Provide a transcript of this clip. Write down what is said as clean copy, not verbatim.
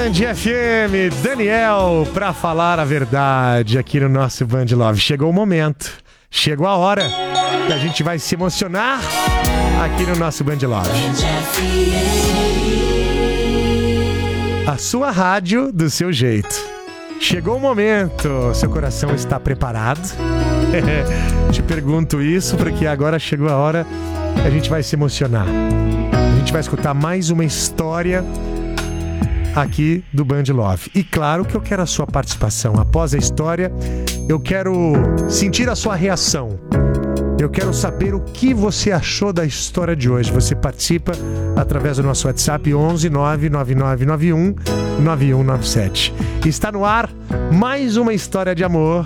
Band FM, Daniel, pra falar a verdade aqui no nosso Band Love. Chegou o momento, chegou a hora que a gente vai se emocionar aqui no nosso Band Love. A sua rádio do seu jeito. Chegou o momento, seu coração está preparado? Te pergunto isso porque agora chegou a hora que a gente vai se emocionar. A gente vai escutar mais uma história aqui do Band Love. E claro que eu quero a sua participação. Após a história, eu quero sentir a sua reação. Eu quero saber o que você achou da história de hoje. Você participa através do nosso WhatsApp 11 99991 9197. Está no ar mais uma história de amor